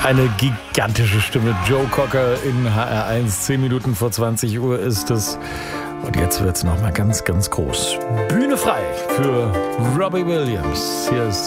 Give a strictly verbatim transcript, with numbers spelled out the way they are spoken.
Eine gigantische Stimme. Joe Cocker in H R eins. Zehn Minuten vor zwanzig Uhr ist es. Und jetzt wird es nochmal ganz, ganz groß. Bühne frei für Robbie Williams. Hier ist